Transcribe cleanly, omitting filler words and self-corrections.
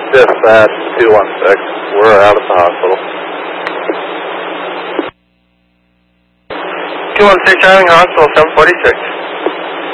Dispatch 216. We're out at the hospital. 216 Having Hospital 746.